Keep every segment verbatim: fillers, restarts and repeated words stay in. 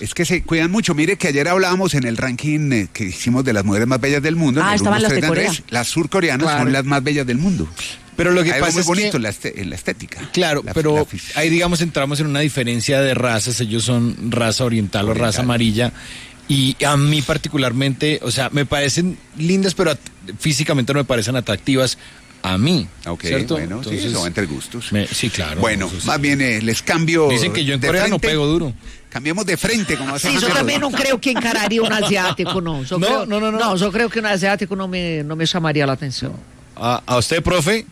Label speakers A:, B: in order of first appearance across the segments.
A: Es que se cuidan mucho. Mire que ayer hablábamos en el ranking eh, que hicimos de las mujeres más bellas del mundo.
B: Ah, estaban las de Corea.
A: Andrés, las surcoreanas claro. son las más bellas del mundo.
C: Pero lo que
A: Hay
C: pasa
A: muy
C: es
A: bonito
C: que,
A: la, este, la estética.
C: Claro,
A: la,
C: pero
A: la,
C: ahí digamos entramos en una diferencia de razas. Ellos son raza oriental, oriental. o raza amarilla. Y a mí particularmente, o sea, me parecen lindas, pero at- físicamente no me parecen atractivas a mí.
A: Ok,
C: ¿cierto?
A: bueno,
C: Entonces,
A: sí, eso va entre gustos.
C: Me, sí, claro.
A: Bueno,
C: sí.
A: más bien eh, les cambio.
C: Dicen que yo en Corea no pego duro.
A: Cambiemos de frente, como
B: Sí, yo también no creo que encararía un asiático, no. Yo
C: no,
B: creo,
C: no, no, no.
B: No, yo creo que un asiático no me, no me llamaría la atención.
C: ¿A, a usted, profe?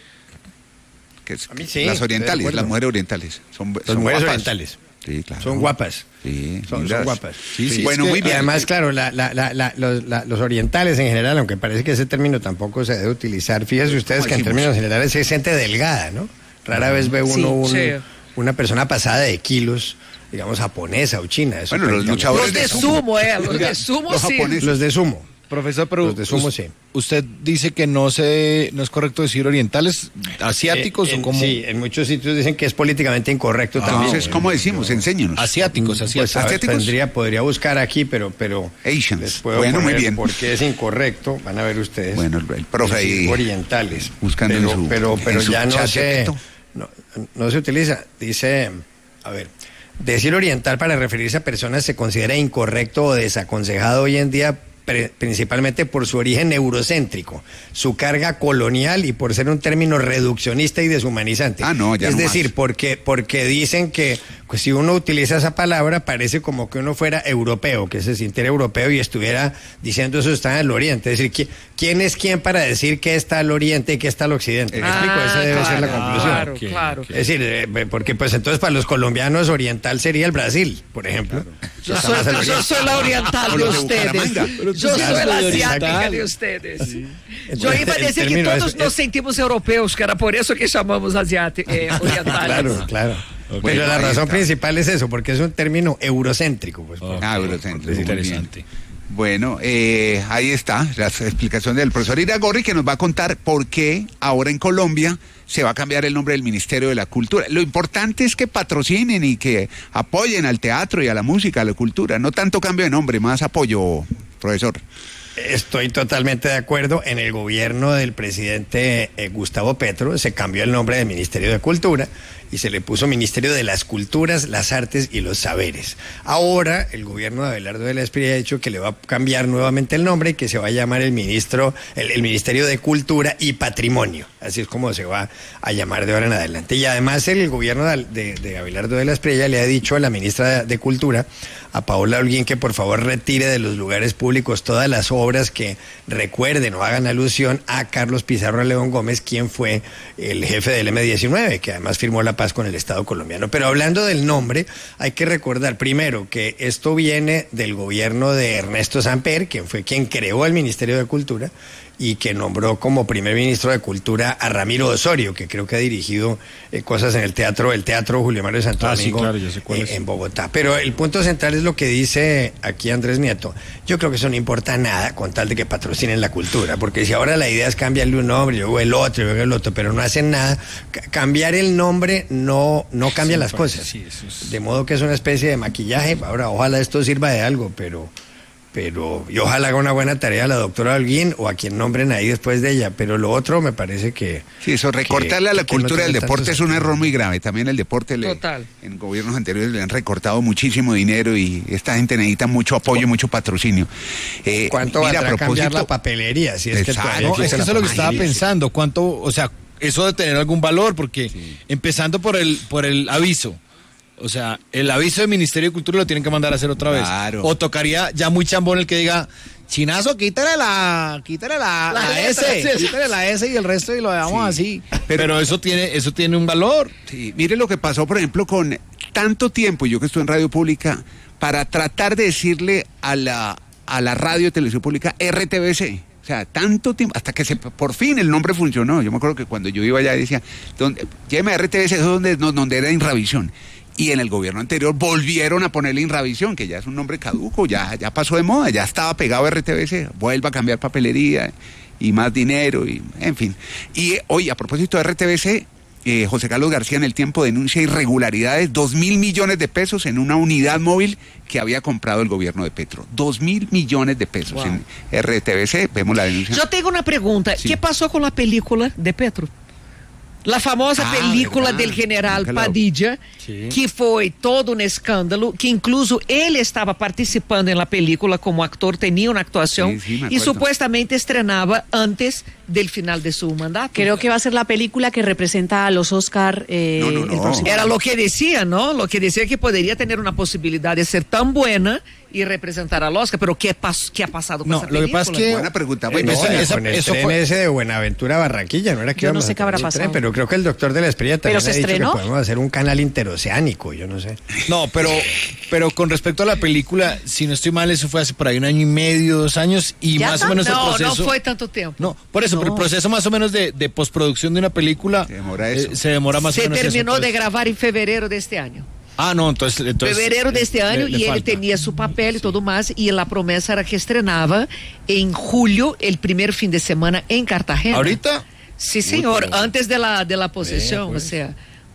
A: Que es,
D: A mí sí,
A: las orientales,
D: estoy de
A: las
D: acuerdo.
A: mujeres orientales. Son,
D: Las
A: son
D: mujeres
A: guapas.
D: orientales.
A: Sí, claro.
D: Son guapas.
A: Sí,
D: Son,
A: lindas.
D: son guapas.
A: Sí, sí.
D: Sí,
A: Bueno,
D: es que,
A: muy bien.
D: Además, claro, la, la, la, la, los, la, los orientales en general, aunque parece que ese término tampoco se debe utilizar, fíjense ustedes que en términos generales es gente delgada, ¿no? Rara vez ve uno
B: Sí,
D: un,
B: sí.
D: una persona pasada de kilos, digamos, japonesa o china. Eso
A: Bueno, los luchadores
B: Los de sumo, eh, los de sumo
A: los
B: sí.
A: japoneses.
D: Los de sumo.
C: Profesor, pero
D: Los de sumo,
C: us-
D: sí.
C: usted dice que no se, no es correcto decir orientales, asiáticos
D: Eh, en-
C: o como
D: Sí, en muchos sitios dicen que es políticamente incorrecto
A: Ah,
D: también.
A: entonces, ¿cómo decimos? Enséñenos.
C: asiáticos,
D: Pues
C: asiáticos.
D: a ver,
A: ¿Asiáticos?
D: tendría, podría buscar aquí, pero, pero
A: Asians.
D: les puedo
A: Bueno, muy
D: poner
A: bien.
D: porque es incorrecto, van a ver ustedes.
A: Bueno, el, el profe
D: Decir
A: ahí
D: orientales.
A: buscando
D: pero,
A: en su,
D: pero, pero
A: en su
D: ya no
A: chat
D: se,
A: secreto.
D: no, no se utiliza. Dice, a ver, decir oriental para referirse a personas se considera incorrecto o desaconsejado hoy en día, pre- principalmente por su origen eurocéntrico, su carga colonial y por ser un término reduccionista y deshumanizante.
A: Ah, no, ya
D: es
A: no
D: decir,
A: más.
D: porque, porque dicen que pues, si uno utiliza esa palabra parece como que uno fuera europeo, que se sintiera europeo y estuviera diciendo eso está en el oriente. Es decir, ¿qui- ¿quién es quién para decir qué está al oriente y qué está al occidente? ¿Me explico? Esa debe ser la conclusión.
B: Claro,
C: Ok,
B: claro.
C: ok.
D: Es decir, eh, porque pues entonces para los colombianos oriental sería el Brasil, por ejemplo.
B: Yo
D: Está
B: soy,
D: más al
B: yo
D: oriente.
B: soy la oriental
A: O
B: de
A: los de
B: ustedes.
A: Bucaramanga.
C: Pero tú
B: Yo
C: sí
B: soy
C: eres
B: la
C: de
B: asiática
C: oriental.
B: de ustedes. Yo
D: Entonces,
B: iba a
D: el
B: decir que
D: término
B: todos
D: es-
B: nos
D: es-
B: sentimos europeos, que era por eso que llamamos asiáti- eh, orientales.
D: Claro, claro.
A: Ok.
D: Pero la
A: Ahí
D: razón
A: está.
D: principal es eso, porque es un término eurocéntrico. Pues, por-
A: Ah, eurocéntrico,
D: por decir-
A: muy
C: Interesante.
A: Bueno, eh, ahí está la explicación del profesor Iragorri, que nos va a contar por qué ahora en Colombia se va a cambiar el nombre del Ministerio de la Cultura. Lo importante es que patrocinen y que apoyen al teatro y a la música, a la cultura. No tanto cambio de nombre, más apoyo, profesor.
D: Estoy totalmente de acuerdo. En el gobierno del presidente eh, Gustavo Petro se cambió el nombre del Ministerio de Cultura y se le puso Ministerio de las Culturas, las Artes y los Saberes. Ahora el gobierno de Abelardo de la Espriella ha dicho que le va a cambiar nuevamente el nombre y que se va a llamar el ministro, el, el Ministerio de Cultura y Patrimonio. Así es como se va a llamar de ahora en adelante. Y además el gobierno de, de, de Abelardo de la Espriella le ha dicho a la ministra de Cultura, a Paola Holguín, que por favor retire de los lugares públicos todas las obras que recuerden o hagan alusión a Carlos Pizarro León Gómez, quien fue el jefe del eme diecinueve, que además firmó la paz con el Estado colombiano. Pero hablando del nombre, hay que recordar primero que esto viene del gobierno de Ernesto Samper, quien fue quien creó el Ministerio de Cultura y que nombró como primer ministro de Cultura a Ramiro Osorio, que creo que ha dirigido eh, cosas en el teatro, el Teatro Julio Mario Santo
C: Ah, sí,
D: Domingo,
C: claro, yo sé cuál
D: eh,
C: es.
D: en Bogotá. Pero el punto central es lo que dice aquí Andrés Nieto. Yo creo que eso no importa nada con tal de que patrocinen la cultura, porque si ahora la idea es cambiarle un nombre, luego el otro, luego el otro, pero no hacen nada, ca- cambiar el nombre no, no cambia
C: Sí,
D: las
C: parece,
D: cosas.
C: sí, eso es-
D: De modo que es una especie de maquillaje. Ahora, ojalá esto sirva de algo, pero... pero y ojalá haga una buena tarea la doctora Holguín o a quien nombren ahí después de ella, pero lo otro me parece que...
A: Sí, eso, recortarle a la
D: que- que no
A: cultura del
D: tiene
A: deporte
D: tanto
A: es un
D: sentido.
A: error muy grave. También el deporte, le,
B: Total.
A: en gobiernos anteriores le han recortado muchísimo dinero y esta gente necesita mucho apoyo, mucho patrocinio. Eh,
D: ¿Cuánto
A: mira,
D: va a cambiar
A: propósito-
D: la papelería? Si es que
A: Exacto.
D: todavía
C: No,
D: existe
C: es que
D: la
C: eso es lo que estaba
D: papelería.
C: pensando. ¿Cuánto, o sea, eso de tener algún valor? Porque empezando por el, por el aviso. O sea, el aviso del Ministerio de Cultura lo tienen que mandar a hacer otra vez.
A: Claro.
C: O tocaría ya muy chambón el que diga, Chinazo, quítale la, quítale la,
B: La
C: la
B: letra,
C: S,
B: sí.
C: quítale la S y el resto y lo dejamos
A: Sí.
C: así. Pero, eso tiene, eso tiene un valor.
A: Sí, mire lo que pasó, por ejemplo, con tanto tiempo, yo que estuve en radio pública, para tratar de decirle a la, a la radio y televisión pública R T V C. O sea, tanto tiempo, hasta que se, por fin el nombre funcionó. Yo me acuerdo que cuando yo iba allá decía, ¿dónde, lléveme a R T V C, eso es donde, no, donde era Inravisión. Y en el gobierno anterior volvieron a ponerle Inravisión, que ya es un nombre caduco, ya, ya pasó de moda, ya estaba pegado a R T V C, vuelva a cambiar papelería y más dinero, y en fin. Y hoy, a propósito de R T V C, eh, José Carlos García en El Tiempo denuncia irregularidades, dos mil millones de pesos en una unidad móvil que había comprado el gobierno de Petro. Dos mil millones de pesos wow. en R T V C, vemos la denuncia.
B: Yo tengo una pregunta, sí. ¿Qué pasó con la película de Petro? La famosa ah, película verdad. del general Padilla, sí. que fue todo un escándalo, que incluso él estaba participando en la película como actor, tenía una actuación sí, sí, y supuestamente estrenaba antes del final de su mandato.
E: Creo que va a ser la película que representa a los Oscar eh,
A: no, no, no.
E: el próximo
B: Era
E: año.
B: lo que decía, ¿no? Lo que decía que podría tener una posibilidad de ser tan buena y representar al Oscar, pero ¿qué, pas qué ha pasado con
C: no,
B: esa
C: lo
B: película?
C: Que pasa es que...
A: Buena pregunta.
D: Bueno,
A: Bueno,
D: no,
C: esa,
D: con el
C: eso
D: tren
C: fue...
D: ese de Buenaventura Barranquilla, ¿no era que
E: Yo no sé qué habrá pasado.
D: Tren, pero creo que el doctor de la Espriella también
E: ¿Pero se
D: ha dicho
E: estrenó?
D: que podemos hacer un canal interoceánico, yo no sé.
C: No, pero, pero con respecto a la película, si no estoy mal, eso fue hace por ahí un año y medio, dos años, y
E: ¿Ya
C: más
E: está?
C: o menos
B: No,
C: el proceso...
B: no fue tanto tiempo.
C: No, por eso,
E: No.
C: pero el proceso más o menos de, de postproducción de una película
A: Se demora eso.
C: eh, se demora más
B: Se
C: o menos
B: terminó
C: eso,
B: de
C: pues.
B: grabar en febrero de este año.
C: Ah, no, entonces... entonces
B: febrero de este
C: le-
B: año
C: le
B: y él
C: falta.
B: tenía su papel y todo más y la promesa era que estrenaba en julio el primer fin de semana en Cartagena.
C: ¿Ahorita?
B: Sí, señor,
C: Puta.
B: antes de la de la posesión,
C: Vea, pues.
B: o sea,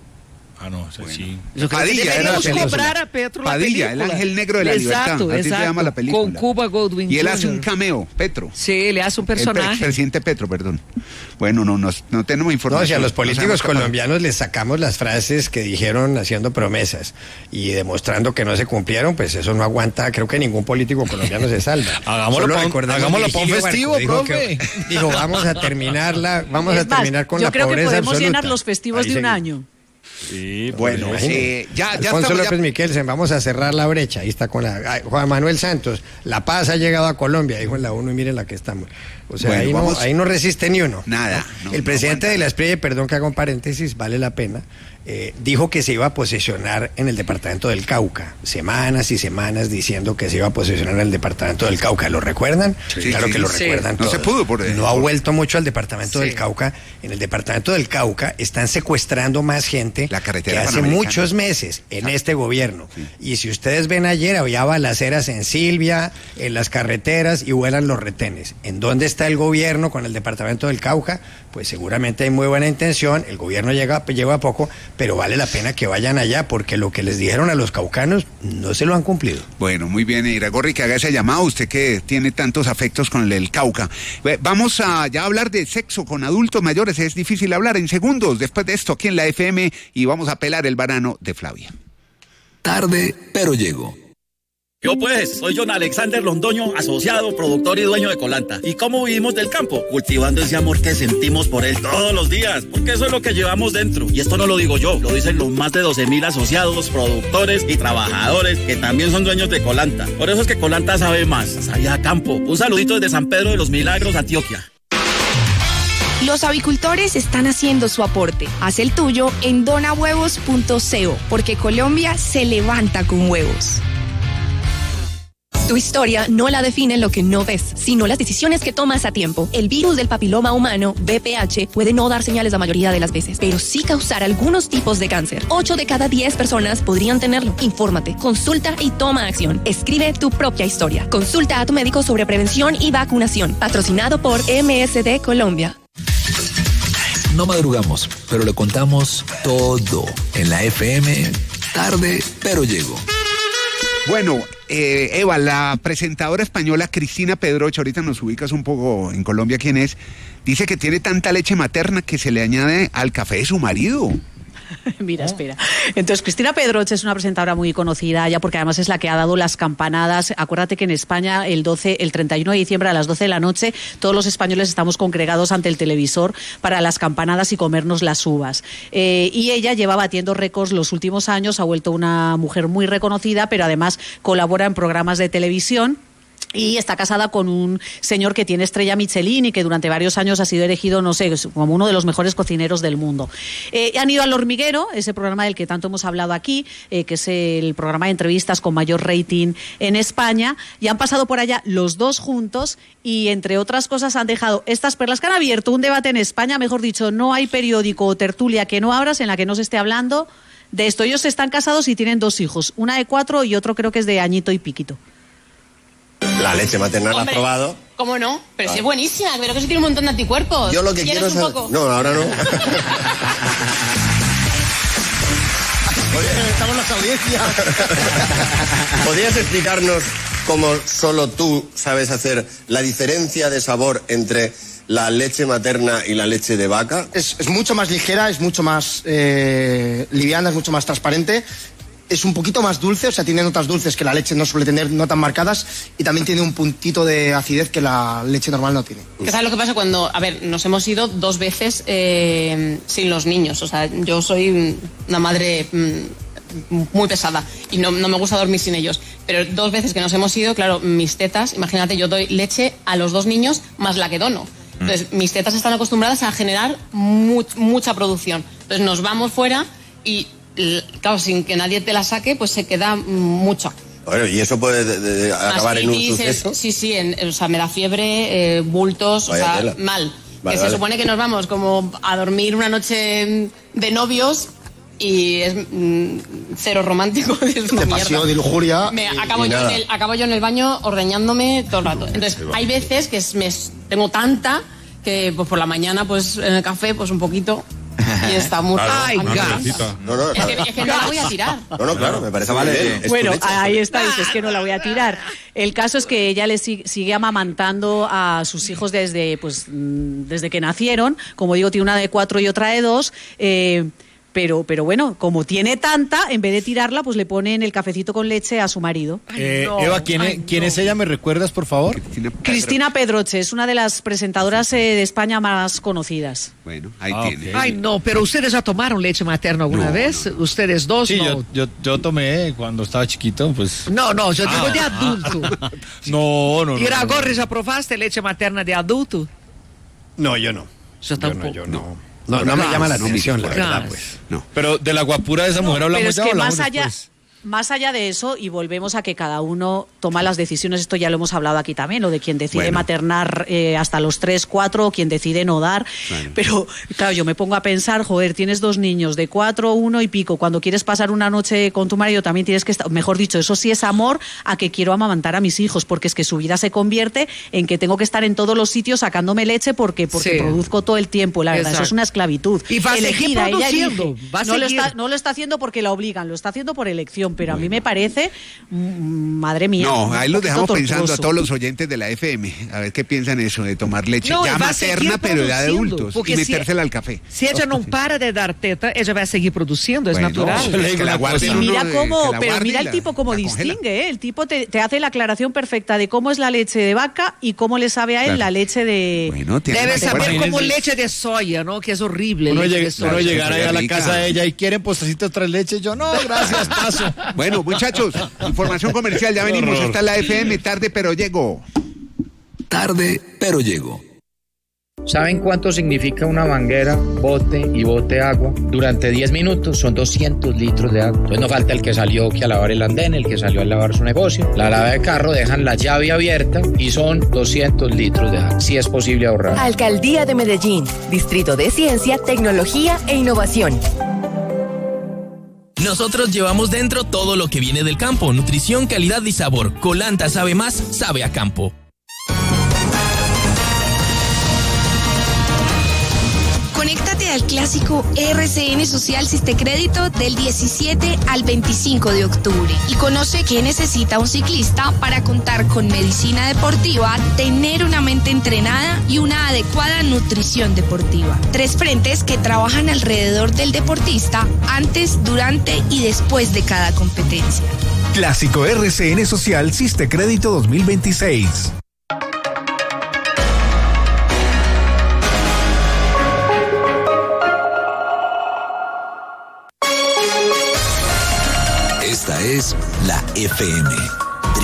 C: Ah, no, o sea, sí.
B: yo creo que
A: Padilla,
B: deberíamos
A: era la
B: cobrar a Petro la
A: Padilla, el
B: película.
A: ángel negro de la
B: exacto,
A: libertad, así
B: exacto,
A: se llama la película.
B: con Cuba Gooding
A: Y él hace un
B: junior
A: cameo, Petro.
B: Sí, le hace un
A: El
B: personaje.
A: presidente Petro, perdón. Bueno, no, no, no tenemos información.
D: No, si a los
A: No
D: políticos
A: sabemos qué pasa.
D: colombianos les sacamos las frases que dijeron haciendo promesas y demostrando que no se cumplieron, pues eso no aguanta. Creo que ningún político colombiano se salva.
C: Hagámoslo
D: Solo
C: pa' un-
D: recordemos
C: hagámoslo
D: que
C: pa' un
D: Virgilio
C: festivo,
D: Barco dijo
C: profe.
D: que- Dijo, vamos a terminarla, vamos
E: Es
D: a
E: más,
D: terminar con
E: yo
D: la
E: creo que
D: pobreza
E: podemos
D: absoluta.
E: llenar los festivos
D: Ahí
E: de un
D: seguimos.
E: año.
C: Sí,
A: Bueno,
C: pues,
A: eh, ya, ya
D: Alfonso
A: estamos.
D: López
A: ya-
D: Miquelsen, vamos a cerrar la brecha. Ahí está con la. Ay, Juan Manuel Santos, la paz ha llegado a Colombia, dijo en la ONU, y miren la que estamos. O sea,
A: Bueno,
D: ahí,
A: vamos-
D: no, ahí no resiste ni uno.
A: Nada,
D: ¿no?
A: no,
D: El
A: no
D: presidente
A: aguanta.
D: de la Espriella, perdón que haga un paréntesis, vale la pena, eh, dijo que se iba a posesionar en el departamento del Cauca. Semanas y semanas diciendo que se iba a posesionar en el departamento del Cauca. ¿Lo recuerdan?
A: Sí,
D: claro
A: sí,
D: que lo
B: sí.
D: recuerdan.
A: No se
D: todos.
A: pudo por-
D: No ha vuelto mucho al departamento
B: Sí.
D: del Cauca. En el departamento del Cauca están secuestrando más gente
A: La carretera
D: que hace
A: panamericana.
D: muchos meses en este gobierno. Y si ustedes ven ayer, había balaceras en Silvia, en las carreteras y vuelan los retenes. ¿En dónde está el gobierno con el departamento del Cauca? Pues seguramente hay muy buena intención, el gobierno llega, lleva a poco, pero vale la pena que vayan allá porque lo que les dijeron a los caucanos no se lo han cumplido.
A: Bueno, muy bien, Iragorri, que haga ese llamado, usted que tiene tantos afectos con el del Cauca. Eh, Vamos a ya hablar de sexo con adultos mayores, es difícil hablar en segundos después de esto aquí en la F M y vamos a pelar el banano de Flavia.
F: Tarde, pero llego.
G: Yo pues, soy John Alexander Londoño, asociado, productor y dueño de Colanta. ¿Y cómo vivimos del campo? Cultivando ese amor que sentimos por él todos los días, porque eso es lo que llevamos dentro. Y esto no lo digo yo, lo dicen los más de doce mil asociados, productores y trabajadores que también son dueños de Colanta. Por eso es que Colanta sabe más, sabe a campo. Un saludito desde San Pedro de los Milagros, Antioquia.
H: Los avicultores están haciendo su aporte. Haz el tuyo en donahuevos punto co, porque Colombia se levanta con huevos. Tu historia no la define lo que no ves, sino las decisiones que tomas a tiempo. El virus del papiloma humano, V P H, puede no dar señales la mayoría de las veces, pero sí causar algunos tipos de cáncer. Ocho de cada diez personas podrían tenerlo. Infórmate, consulta y toma acción. Escribe tu propia historia. Consulta a tu médico sobre prevención y vacunación. Patrocinado por M S D Colombia.
F: No madrugamos, pero le contamos todo en la F M. Tarde, pero llego.
A: Bueno, eh, Eva, la presentadora española Cristina Pedroche, ahorita nos ubicas un poco en Colombia quién es, dice que tiene tanta leche materna que se le añade al café de su marido.
E: Mira, espera. Entonces, Cristina Pedroche es una presentadora muy conocida ya porque además es la que ha dado las campanadas. Acuérdate que en España el doce, el treinta y uno de diciembre a las doce de la noche todos los españoles estamos congregados ante el televisor para las campanadas y comernos las uvas. Eh, y ella lleva batiendo récords los últimos años, ha vuelto una mujer muy reconocida, pero además colabora en programas de televisión. Y está casada con un señor que tiene estrella Michelin y que durante varios años ha sido elegido, no sé, como uno de los mejores cocineros del mundo. Eh, han ido al Hormiguero, ese programa del que tanto hemos hablado aquí, eh, que es el programa de entrevistas con mayor rating en España, y han pasado por allá los dos juntos y, entre otras cosas, han dejado estas perlas que han abierto un debate en España, mejor dicho, no hay periódico o tertulia que no abras en la que no se esté hablando de esto. Ellos están casados y tienen dos hijos, una de cuatro y otro creo que es de añito y piquito.
I: La leche materna la has probado.
J: ¿Cómo no? Pero sí es buenísima, creo que eso tiene un montón de anticuerpos.
I: Yo lo que
J: ¿Quieres
I: quiero
J: un
I: saber...
J: poco?
I: No, ahora no.
J: Estamos las audiencias.
I: ¿Podrías explicarnos cómo solo tú sabes hacer la diferencia de sabor entre la leche materna y la leche de vaca?
J: Es, es mucho más ligera, es mucho más eh, liviana, es mucho más transparente. Es un poquito más dulce, o sea, tiene notas dulces que la leche no suele tener, no tan marcadas, y también tiene un puntito de acidez que la leche normal no tiene.
K: ¿Qué sabes lo que pasa cuando, a ver, nos hemos ido dos veces eh, sin los niños? O sea, yo soy una madre mm, muy pesada y no, no me gusta dormir sin ellos. Pero dos veces que nos hemos ido, claro, mis tetas, imagínate, yo doy leche a los dos niños más la que dono. Entonces, mis tetas están acostumbradas a generar mu mucha producción. Entonces, nos vamos fuera y... claro, sin que nadie te la saque, pues se queda mucho.
I: Bueno, ¿y eso puede de, de acabar en un suceso?
K: Sí, sí, en, o sea, me da fiebre, eh, bultos, Vaya o sea, tela. mal. Vale, que vale. Se supone que nos vamos como a dormir una noche de novios y es mm, cero romántico. Es una
J: de pasión, mierda. De lujuria.
K: Me, y, acabo, y yo en el, acabo yo en el baño ordeñándome todo el rato. Entonces, hay veces que es, me, tengo tanta que pues por la mañana, pues en el café, pues un poquito... Y está muy...
A: Claro,
K: ¡Ay, gas!
I: No, no,
K: es, que, es que no la voy a tirar.
I: No, no, claro, me parece vale. Bien.
E: Bueno, ahí está, dices que no la voy a tirar. El caso es que ella le sigue, sigue amamantando a sus hijos desde, pues, desde que nacieron. Como digo, tiene una de cuatro y otra de dos. Eh, Pero, pero bueno, como tiene tanta, en vez de tirarla, pues le ponen el cafecito con leche a su marido.
C: Eh, no, Eva, ¿quién, es, ¿quién no. es ella? ¿Me recuerdas, por favor?
E: Cristina, Cristina Pedroche, es una de las presentadoras eh, de España más conocidas.
A: Bueno, ahí
B: ah,
A: tiene.
B: Okay. Ay, no, pero ¿ustedes ya tomaron leche materna alguna no, vez? No, no. ¿Ustedes dos?
C: Sí,
B: no.
C: yo, yo, yo tomé cuando estaba chiquito, pues...
B: No, no, yo
C: ah.
B: digo de adulto.
C: no, no, no.
B: Iragorri,
C: no.
B: ¿ya probaste leche materna de adulto?
D: No, yo no.
B: Yo tampoco.
D: Yo no, yo no. No, no, no me llama la atención, la verdad, pues.
C: No. Pero de la guapura de esa mujer
E: no,
C: hablamos
E: pero es
C: ya,
E: que más allá,
C: después.
E: Más allá de eso, y volvemos a que cada uno toma las decisiones, esto ya lo hemos hablado aquí también, lo de quien decide bueno. maternar eh, hasta los tres, cuatro, o quien decide no dar, bueno. pero claro, yo me pongo a pensar, joder, tienes dos niños de cuatro, uno y pico, cuando quieres pasar una noche con tu marido también tienes que estar, mejor dicho, eso sí es amor a que quiero amamantar a mis hijos, porque es que su vida se convierte en que tengo que estar en todos los sitios sacándome leche porque, porque sí. produzco todo el tiempo, la verdad, Exacto. eso es una esclavitud.
B: Y va a seguir produciendo, va a
E: no,
B: seguir.
E: Lo está, no lo está haciendo porque la obligan, lo está haciendo por elección, pero bueno. a mí me parece madre mía.
A: No, ahí los dejamos tortuoso. Pensando a todos los oyentes de la F M, a ver qué piensan eso de tomar leche
B: no,
A: ya materna, pero ya de adultos, y metérsela
B: si,
A: al café.
B: Si ella no para de dar teta, ella va a seguir produciendo, es bueno, natural.
A: Es que la
E: y mira cómo, pero mira el tipo cómo distingue, ¿eh? El tipo te, te hace la aclaración perfecta de cómo es la leche de vaca y cómo le sabe a él claro. la leche de...
B: Bueno, debe saber como leche de soya, ¿no? Que es horrible.
C: Uno,
B: llega,
C: de uno llegar ahí a la casa de ella y quieren postecitos tres leches, yo no, gracias, paso.
A: Bueno, muchachos, información comercial, ya venimos, está la F M, tarde pero llego.
F: Tarde pero llego.
L: ¿Saben cuánto significa una manguera, bote y bote agua? Durante diez minutos son doscientos litros de agua. Entonces no falta el que salió que a lavar el andén, el que salió a lavar su negocio. La lava de carro, dejan la llave abierta y son doscientos litros de agua. Sí es posible ahorrar.
M: Alcaldía de Medellín, Distrito de Ciencia, Tecnología e Innovación.
N: Nosotros llevamos dentro todo lo que viene del campo, nutrición, calidad y sabor. Colanta sabe más, sabe a campo.
H: Conéctate al clásico R C N Social Sistecrédito del diecisiete al veinticinco de octubre y conoce qué necesita un ciclista para contar con medicina deportiva, tener una mente entrenada y una adecuada nutrición deportiva. Tres frentes que trabajan alrededor del deportista antes, durante y después de cada competencia.
O: Clásico R C N Social Sistecrédito dos mil veintiséis.
F: Esta es la F M.